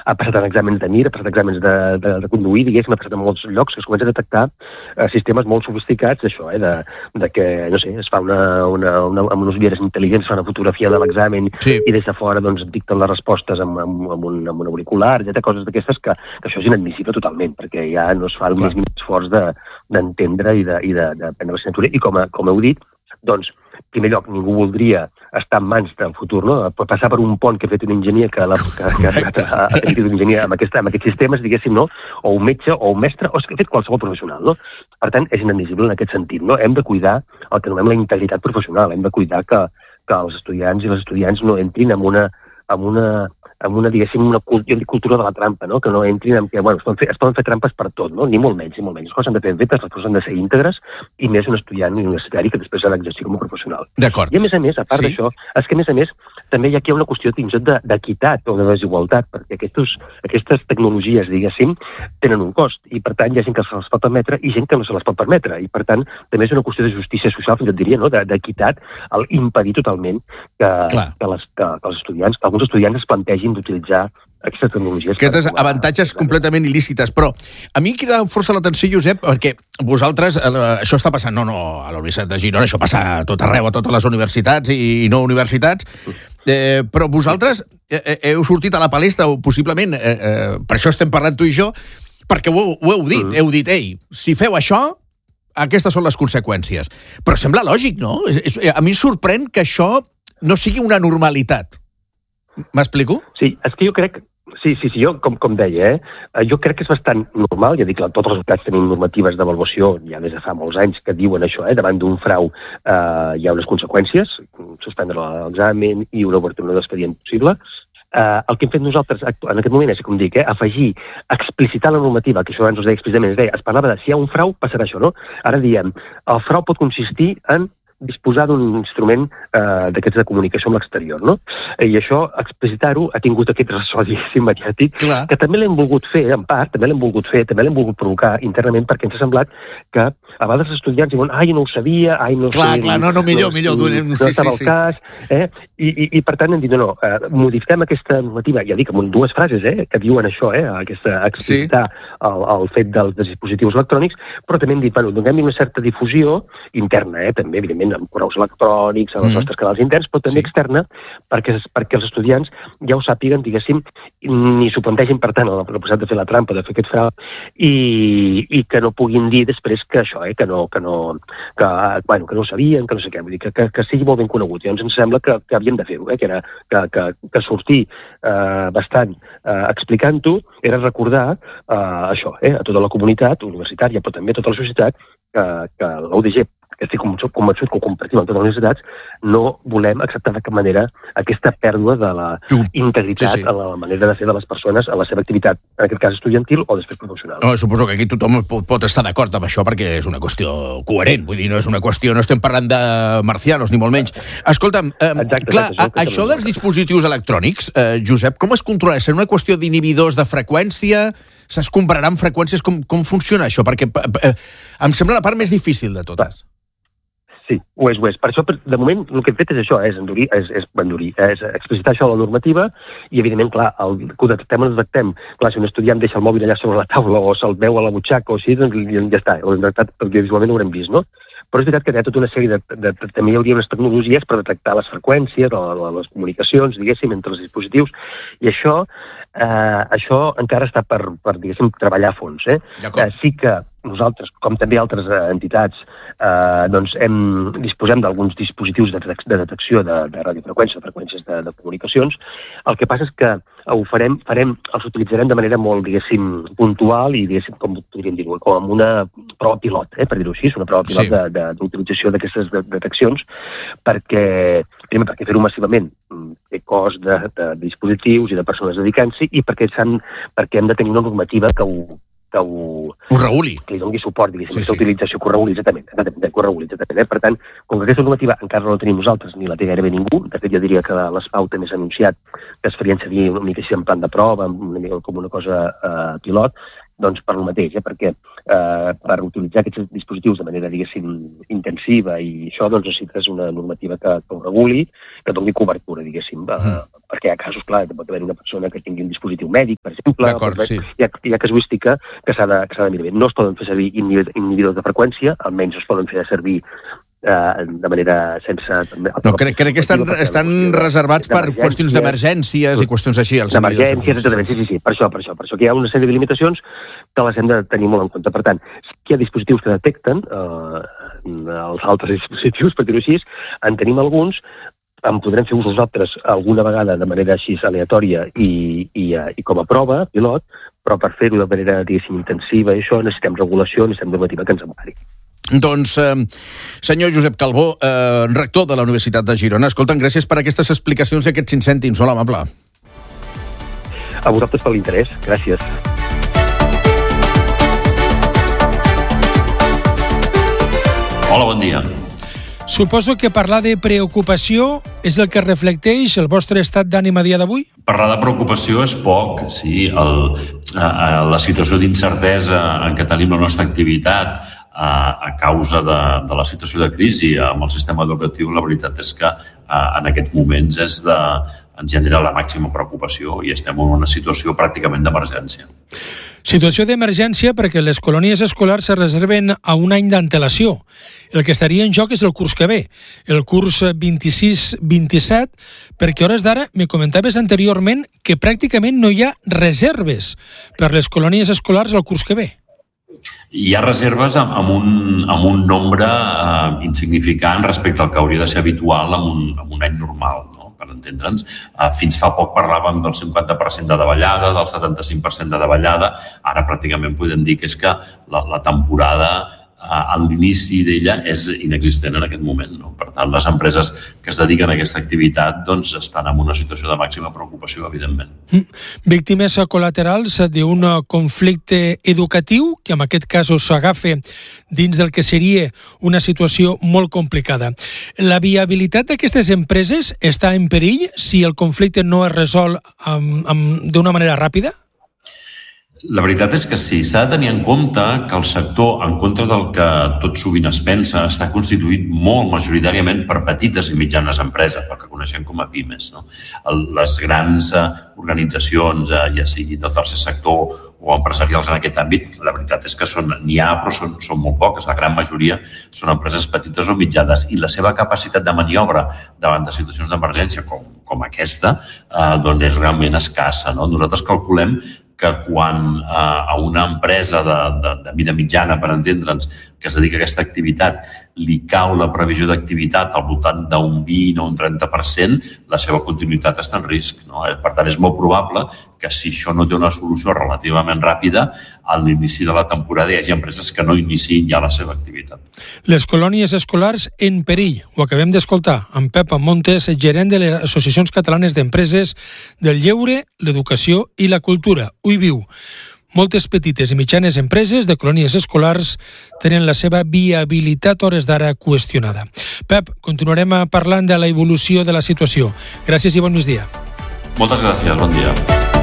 ha passat en exàmens de mira, ha passat exàmens de conduir, diguéssim, ha passat en molts llocs que es comença a detectar sistemes molt sofisticats d'això, de que, no sé, es fa amb uns ulleres intel·ligents, fa una fotografia de l'examen i des de fora doncs dicten les respostes amb un auricular, coses d'aquestes que això és inadmissible totalment, perquè ja no es fa el més esforç d'entendre i de prendre l'assignatura. I com heu dit, doncs, en primer lloc, ningú voldria estar en mans del futur, no? Passar per un pont que ha fet un enginyer que ha fet un enginyer amb aquests sistemes, diguéssim, no? O un metge, o un mestre, o que ha fet qualsevol professional, no? Per tant, és inadmissible en aquest sentit, no? Hem de cuidar el que anomenem la integritat professional, hem de cuidar que els estudiants i les estudiants no entrin en una diguéssim, una cultura de la trampa, no? Que no entrin en què, bueno, es poden fer trampes per tot, no? Ni molt menys, ni molt menys. Les coses han de fer fetes, les coses han de ser íntegres, i més un estudiant universitari que després ha d'exercir com a professional. D'acord. I a més, a part d'això, és que a més, també hi ha aquí una qüestió d'equitat o de desigualtat, perquè aquestes tecnologies, diguéssim, tenen un cost, i per tant hi ha gent que se les pot permetre i gent que no se les pot permetre, i per tant també és una qüestió de justícia social, fins et diria, no? D'equitat, al impedir totalment que els estudiants, que alguns estudiants es plantegin d'utilitzar aquestes tecnologies. Aquestes avantatges completament il·lícites, però a mi em crida força l'atenció, Josep, perquè vosaltres, això està passant, no, a la Universitat de Girona, això passa a tot arreu, a totes les universitats i no universitats, però vosaltres heu sortit a la palestra, o possiblement, per això estem parlant tu i jo, perquè ho heu dit, ei, si feu això, aquestes són les conseqüències. Però sembla lògic, no? A mi em sorprèn que això no sigui una normalitat. M'explico? Sí, és que jo crec... Sí, jo, com deia, jo crec que és bastant normal, ja dic, totes les universitats tenim normatives d'avaluació, ja des de fa molts anys, que diuen això, davant d'un frau hi ha unes conseqüències, suspendre l'examen i una obertura d'expedient possible. El que hem fet nosaltres en aquest moment és, com dic, afegir, explicitar la normativa, que això abans us deia explícitament, es parlava de si hi ha un frau, passarà això, no? Ara diem, el frau pot consistir en disposar d'un instrument d'aquests de comunicació amb l'exterior, no? I això, explicitar-ho, ha tingut aquest ressò mediàtic, que també l'hem volgut fer, en part, també l'hem volgut provocar internament, perquè ens ha semblat que a vegades els estudiants diuen, no ho sabia, no sé... Millor, no estava al cas, i per tant hem dit, no, modifiquem aquesta normativa, ja dic, amb dues frases, que diuen això, explicitar el fet dels dispositius electrònics, però també hem dit, donem-hi una certa difusió interna, també, evidentment, amb correus electrònics, en els nostres canals interns, però també externa, perquè els estudiants ja ho sàpiguen, diguéssim, ni s'ho plantegin, per tant, la possibilitat de fer la trampa, de fer aquest frau, i que no puguin dir després que això, que no ho sabien, que no sé què, vull dir, que sigui molt ben conegut. Llavors ens sembla que havíem de fer-ho, que era que sortir bastant explicant-ho era recordar això, a tota la comunitat universitària, però també a tota la societat, que l'UDG, que estic convençut que ho compartim amb totes les universitats, no volem acceptar de cap manera aquesta pèrdua de la integritat a la manera de fer de les persones a la seva activitat, en aquest cas estudiantil o després professional. Suposo que aquí tothom pot estar d'acord amb això perquè és una qüestió coherent, vull dir, no és una qüestió, no estem parlant de marcianos, ni molt menys. Escolta'm, clar, això dels dispositius electrònics, Josep, com es controla? És una qüestió d'inhibidors de freqüència? Es compararan freqüències? Com funciona això? Perquè em sembla la part més difícil de totes. Sí, ho és. Per això, de moment, el que hem fet és això, és explicitar això a la normativa i, evidentment, clar, que ho detectem o no detectem. Clar, si un estudiant deixa el mòbil allà sobre la taula o se'l veu a la butxaca o així, doncs ja està, ho hem detectat perquè visualment ho haurem vist, no? Però és veritat que hi ha tota una sèrie també hi hauria unes tecnologies per detectar les freqüències, les comunicacions, diguéssim, entre els dispositius, i això encara està per diguéssim, treballar a fons. Sí que nosaltres, com també altres entitats, doncs disposem d'alguns dispositius de detecció de radiofreqüències, de freqüències de comunicacions. El que passa és que els utilitzarem de manera molt, diguéssim, puntual i, diguéssim, com podríem dir-ho, com una prova pilot, per dir-ho així, una prova pilot d'utilització d'aquestes deteccions, perquè fer-ho massivament té cost de dispositius i de persones dedicant-s'hi i perquè hem de tenir una normativa que ho reguli. Que li doni suport, diguéssim, aquesta utilització, que ho reguli exactament. Per tant, com que aquesta normativa encara no la tenim nosaltres, ni la té gairebé ningú, de fet jo diria que l'ESPAU també s'ha anunciat que es farien servir una mica així en plan de prova, com una cosa pilot, doncs per el mateix, perquè per utilitzar aquests dispositius de manera, diguéssim, intensiva i això, doncs necessites una normativa que ho reguli, que doni cobertura, diguéssim, perquè hi ha casos, clar, pot haver una persona que tingui un dispositiu mèdic, per exemple, sí. hi ha casuística que s'ha de mirar bé. No es poden fer servir inhibidors de freqüència, almenys es poden fer servir de manera sense... No, crec que estan reservats per qüestions d'emergències i qüestions així. D'emergències, sí. Per això que hi ha una sèrie de limitacions que les hem de tenir molt en compte. Per tant, si hi ha dispositius que detecten els altres dispositius, per dir-ho així, en tenim alguns, en podrem fer ús nosaltres alguna vegada de manera així aleatòria i com a prova, pilot, però per fer-ho de manera, diguéssim, intensiva i això necessitem regulació, necessitem normativa que ens empari. Doncs, senyor Josep Calbó, rector de la Universitat de Girona, escolta'm, gràcies per aquestes explicacions i aquests 5 cèntims, molt amable. A vosaltres per l'interès, gràcies. Hola, bon dia. Suposo que parlar de preocupació és el que reflecteix el vostre estat d'ànim a dia d'avui? Parlar de preocupació és poc, sí. La situació d'incertesa en què tenim la nostra activitat a causa de la situació de crisi amb el sistema educatiu, la veritat és que en aquests moments ens genera la màxima preocupació i estem en una situació pràcticament d'emergència. Situació d'emergència perquè les colònies escolars se reserven a un any d'antelació. El que estaria en joc és el curs que ve, el curs 26-27, perquè a hores d'ara me comentaves anteriorment que pràcticament no hi ha reserves per les colònies escolars al curs que ve. Hi ha reserves amb un nombre insignificant respecte al que hauria de ser habitual en un any normal, no? Per entendre'ns, fins fa poc parlàvem del 50% de davallada, del 75% de davallada, ara pràcticament podem dir que és que la temporada a l'inici d'ella és inexistent en aquest moment, no? Per tant, les empreses que es dediquen a aquesta activitat doncs, estan en una situació de màxima preocupació, evidentment. Víctimes col·laterals d'un conflicte educatiu que en aquest cas s'agafa dins del que seria una situació molt complicada. La viabilitat d'aquestes empreses està en perill si el conflicte no es resol d'una manera ràpida? La veritat és que sí, s'ha de tenir en compte que el sector, en contra del que tot sovint es pensa, està constituït molt majoritàriament per petites i mitjanes empreses, el que coneixem com a pimes, no? Les grans organitzacions, ja sigui del tercer sector o empresarials en aquest àmbit, la veritat és que n'hi ha, però són molt poques. La gran majoria són empreses petites o mitjanes i la seva capacitat de maniobra davant de situacions d'emergència com aquesta doncs és realment escassa, no? Nosaltres calculem que quan a una empresa de mida mitjana, per entendre'ns, que es dedica a aquesta activitat, li cau la previsió d'activitat al voltant d'un 20 o un 30%, la seva continuïtat està en risc, no? Per tant, és molt probable que si això no té una solució relativament ràpida, a l'inici de la temporada hi hagi empreses que no iniciïn ja la seva activitat. Les colònies escolars en perill. Ho acabem d'escoltar amb Pep Montes, gerent de les associacions catalanes d'empreses del lleure, l'educació i la cultura. Ui viu. Moltes petites i mitjanes empreses de colònies escolars tenen la seva viabilitat hores d'ara qüestionada. Pep, continuarem parlant de la evolució de la situació. Gràcies i bon migdia. Moltes gràcies, bon dia.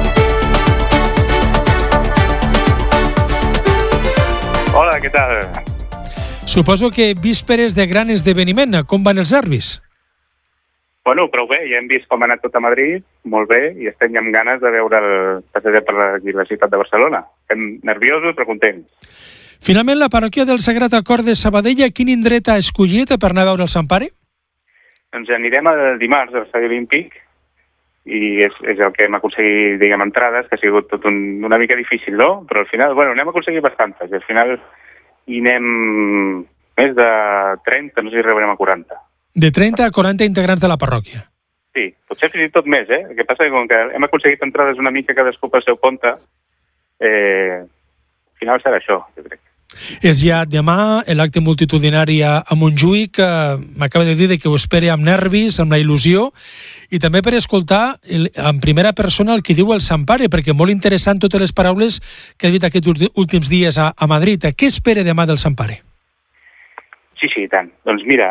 Hola, què tal? Suposo que vísperes de gran esdeveniment. Com van els nervis? Bueno, prou bé. Ja hem vist com ha anat tot a Madrid, molt bé, i estem amb ganes de veure el passeig per la ciutat de Barcelona. Estem nerviosos però contents. Finalment, la parròquia del Sagrat Cor de Sabadell, quin indret ha escollit per anar a veure el Sant Pare? Doncs anirem el dimarts al Estadi Olímpic i és el que hem aconseguit, diguem, entrades, que ha sigut tot una mica difícil, no? Però al final, bueno, n'hem aconseguit bastantes i al final hi anem més de 30, no sé si arribarem a 40. De 30 a 40 integrants de la parròquia. Sí, potser fins i tot més, eh? El que passa és que com que hem aconseguit entrades una mica cadascú pel seu compte, al final serà això, jo crec. És ja demà l'acte multitudinari a Montjuïc, que m'acaba de dir que ho espera amb nervis, amb la il·lusió, i també per escoltar en primera persona el que diu el Sant Pare, perquè molt interessant totes les paraules que ha dit aquests últims dies a Madrid. Què espera demà del Sant Pare? Sí, i tant. Doncs mira,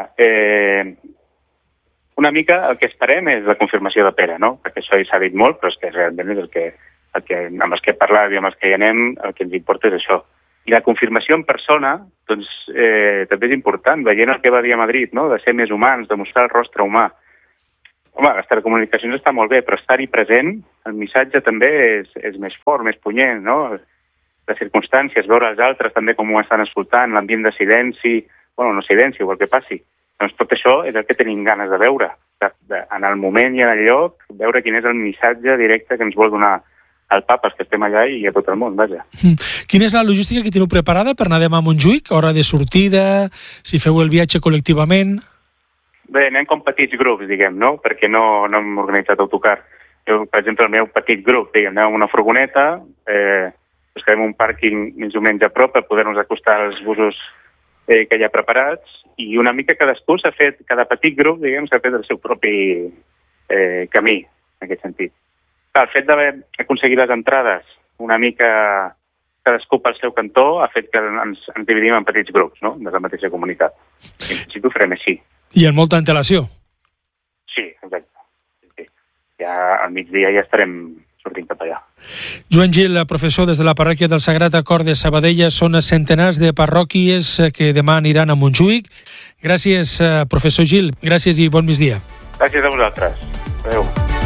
una mica el que esperem és la confirmació de Pere, no? Perquè això s'ha dit molt, però és que realment és el que amb els que parlem i amb els que hi anem, el que ens importa és això. I la confirmació en persona, doncs, també és important, veient el que va dir a Madrid, no? De ser més humans, de mostrar el rostre humà. home, les telecomunicacions està molt bé, però estar-hi present, el missatge també és més fort, més punyent, no? Les circumstàncies, veure els altres també com ho estan escoltant, l'ambient de silenci, no silenci, o el que passi. Doncs tot això és el que tenim ganes de veure, en el moment i en el lloc, veure quin és el missatge directe que ens vol donar el papa, els que estem allà i a tot el món, vaja. Quina és la logística que teniu preparada per anar demà a Montjuïc? Hora de sortida, si feu el viatge col·lectivament? Bé, anem com petits grups, diguem, no? Perquè no hem organitzat autocar. Jo, per exemple, el meu petit grup, diguem, anem amb una furgoneta, buscarem un pàrquing més o menys a prop per poder-nos acostar als busos que hi ha preparats, i una mica cadascú s'ha fet, cada petit grup, diguem, s'ha fet el seu propi camí, en aquest sentit. El fet d'haver aconseguit les entrades una mica cadascú pel seu cantó ha fet que ens dividim en petits grups, no?, de la mateixa comunitat. En principi ho farem així. I amb molta antelació? Sí, exacte. Sí. Ja al migdia ja estarem sortint cap allà. Joan Gil, professor des de la parròquia del Sagrat Cor de Sabadell, són centenars de parròquies que demà aniran a Montjuïc. Gràcies, professor Gil. Gràcies i bon migdia. Gràcies a vosaltres. Adéu.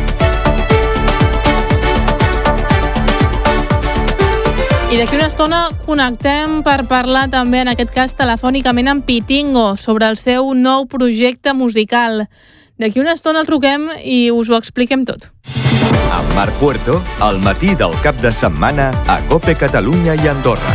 I d'aquí una estona connectem per parlar també, en aquest cas telefònicament, amb Pitingo sobre el seu nou projecte musical. D'aquí una estona el truquem i us ho expliquem tot. Amb Marc Puerto, al matí del cap de setmana a COPE Catalunya i Andorra.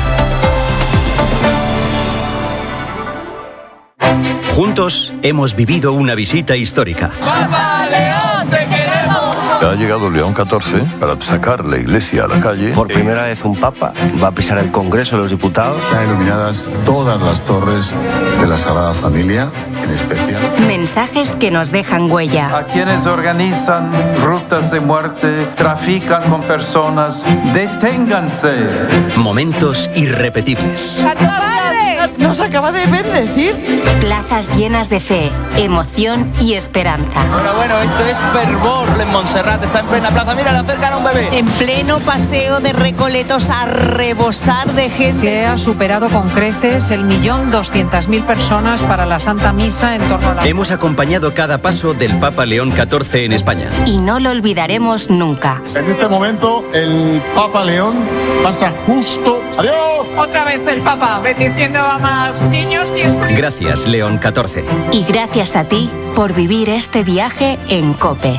Juntos hemos vivido una visita histórica. ¡Papa León, te queremos! Ha llegado León XIV para sacar la iglesia a la calle. Por primera vez un papa va a pisar el Congreso de los Diputados. Están iluminadas todas las torres de la Sagrada Familia, en especial. Mensajes que nos dejan huella. A quienes organizan rutas de muerte, trafican con personas, deténganse. Momentos irrepetibles. ¡Nos acaba de bendecir! Plazas llenas de fe, emoción y esperanza. Bueno, esto es fervor en Montserrat, está en plena plaza. Mira, le acercan a un bebé. En pleno paseo de Recoletos a rebosar de gente. Se ha superado con creces el 1.200.000 personas para la Santa Misa en torno a la... Hemos acompañado cada paso del Papa León XIV en España. Y no lo olvidaremos nunca. En este momento, el Papa León pasa justo... ¡Adiós! Otra vez el Papa, bendiciendo a más niños y... Gracias, León XIV. Y gracias a ti por vivir este viaje en COPE.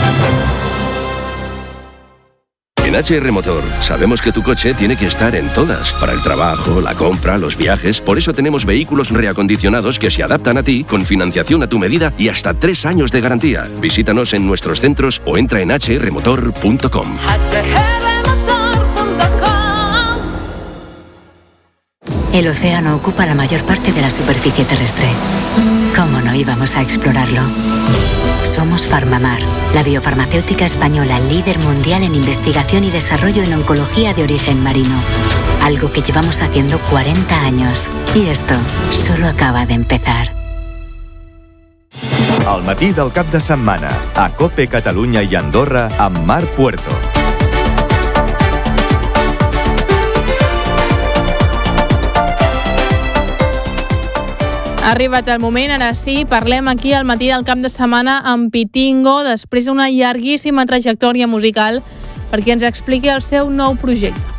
En HR Motor sabemos que tu coche tiene que estar en todas, para el trabajo, la compra, los viajes. Por eso tenemos vehículos reacondicionados que se adaptan a ti, con financiación a tu medida y hasta 3 años de garantía. Visítanos en nuestros centros o entra en hrmotor.com. El océano ocupa la mayor parte de la superficie terrestre. ¿Cómo no íbamos a explorarlo? Somos Farmamar, la biofarmacéutica española líder mundial en investigación y desarrollo en oncología de origen marino. Algo que llevamos haciendo 40 años. Y esto solo acaba de empezar. Al matí del cap de setmana, a COPE Catalunya i Andorra, amb Marc Puerto. Ha arribat el moment, ara sí, parlem aquí al matí del cap de setmana amb Pitingo, després d'una llarguíssima trajectòria musical, perquè ens expliqui el seu nou projecte.